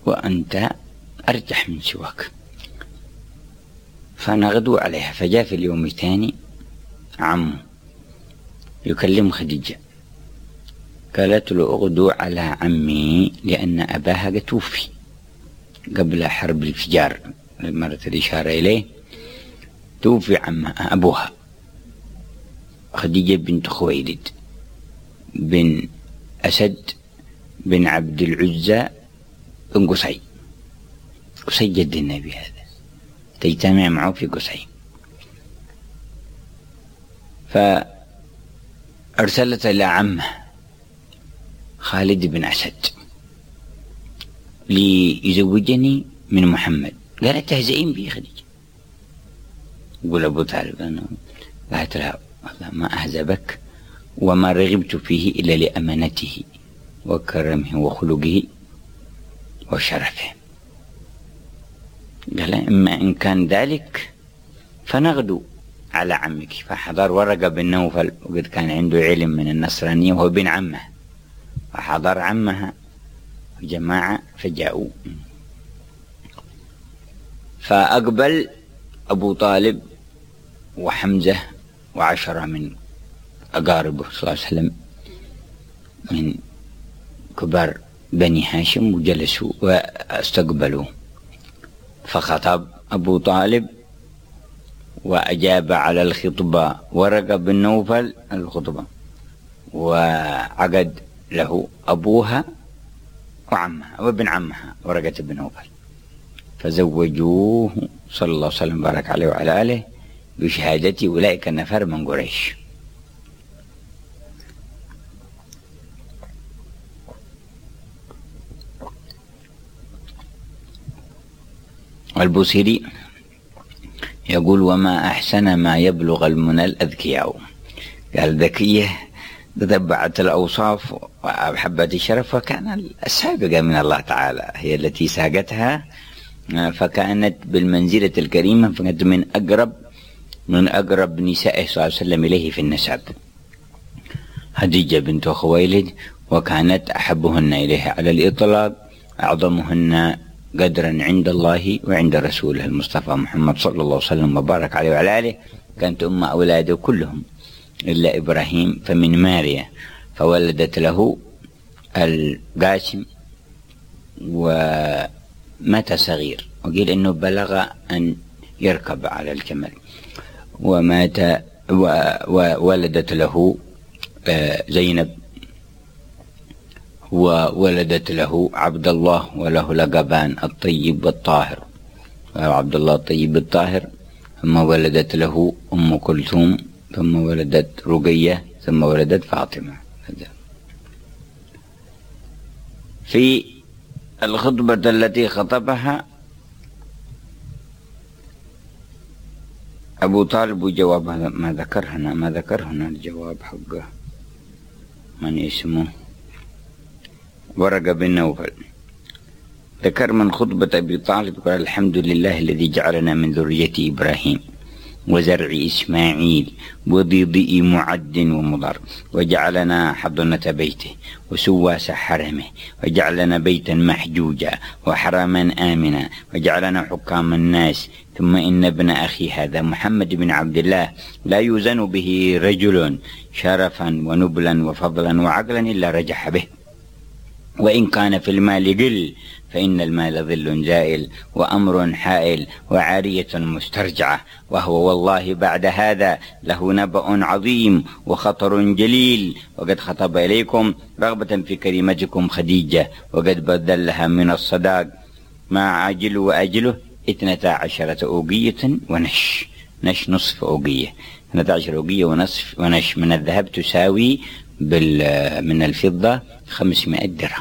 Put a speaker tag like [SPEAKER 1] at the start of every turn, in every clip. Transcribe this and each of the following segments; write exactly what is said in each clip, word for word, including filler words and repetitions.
[SPEAKER 1] وأنت أرجح من سواك. فنغدو عليها. فجاء في اليوم الثاني عمه يكلم خديجة، قالت له اغدو على عمي لأن أباها قد توفي قبل حرب الفجار، مرت الإشارة إليه، توفي عمها أبوها خديجة بنت خويلد بن أسد بن عبد العزى بن قصي. قصي جد النبي هذا تجتمع معه في قصي. فأرسلت إلى عمه خالد بن أسد ليزوجني من محمد. قالت تهزئين بي خديجة. يقول أبو طالب أنا قالت لها ما أهزبك وما رغبت فيه إلا لأمانته وكرمه وخلقه وشرفه. قال إما إن كان ذلك فنغدو على عمك. فحضر ورقة بن نوفل وقد كان عنده علم من النصرانية وهو بن عمه، فحضر عمها جماعة فجاءوا. فأقبل أبو طالب وحمزة وعشرة من أقاربه صلى الله عليه وسلم من كبار بني هاشم وجلسوا واستقبلوا. فخطب أبو طالب وأجاب على الخطبة ورقة بن نوفل الخطبة، وعقد له أبوها وعمها وابن عمها ورقة بن نوفل، فزوجوه صلى الله عليه وسلم بارك عليه وعلى آله بشهادة أولئك النفر من قريش. والبوصيري يقول وما أحسن ما يبلغ المنى الأذكياء. قال ذكية تتبعت الأوصاف وأحبت الشرف، وكان السابقة من الله تعالى هي التي ساقتها، فكانت بالمنزلة الكريمة، فكانت من أقرب من أقرب نسائه صلى الله عليه وسلم إليه في النسب خديجة بنت خويلد، وكانت أحبهن إليه على الإطلاق، أعظمهن قدرا عند الله وعند رسوله المصطفى محمد صلى الله عليه وسلم وبارك عليه وعلى آله. كانت أم أولاده كلهم إلا إبراهيم فمن ماريا، فولدت له القاسم ومات صغير، وقيل إنه بلغ أن يركب على الجمل، ومات وولدت له زينب، وولدت له عبد الله وله لقبان الطيب والطاهر، عبد الله الطيب الطاهر، ثم ولدت له أم كلثوم، ثم ولدت رقية، ثم ولدت فاطمة. في الخطبة التي خطبها أبو طالب وجوابها ما ذكر هنا ما ذكر هنا الجواب حقه من اسمه ورقة بن نوفل. ذكر من خطبة أبي طالب قال الحمد لله الذي جعلنا من ذرية إبراهيم وزرع إسماعيل وضيضئ معد ومضر، وجعلنا حضنة بيته وسواس حرمه، وجعلنا بيتا محجوجا وحراما آمنا، وجعلنا حكام الناس. ثم إن ابن أخي هذا محمد بن عبد الله لا يوزن به رجل شرفا ونبلا وفضلا وعقلا إلا رجح به، وإن كان في المال قل فإن المال ظل زائل وأمر حائل وعارية مسترجعة، وهو والله بعد هذا له نبأ عظيم وخطر جليل، وقد خطب إليكم رغبة في كريمتكم خديجة، وقد بدل لها من الصداق ما عاجل وأجله اثنتا عشرة أوقية ونش، نش نصف أوقية، اثنتا عشرة أوقية ونصف ونش من الذهب تساوي من الفضة خمسمائة درهم.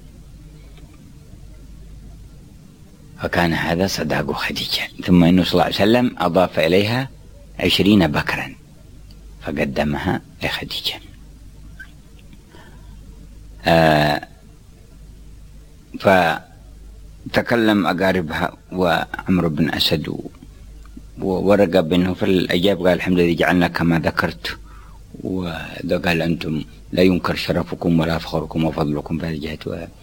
[SPEAKER 1] فكان هذا صداق خديجة. ثم إنه صلى الله عليه وسلم أضاف إليها عشرين بكرا فقدمها لخديجة. آه فتكلم أقاربها وعمرو بن أسد وورقة بن نوفل الأجاب قال الحمد لله جعلنا كما ذكرت، وقال أنتم لا ينكر شرفكم ولا فخركم وفضلكم في هذه الجهة.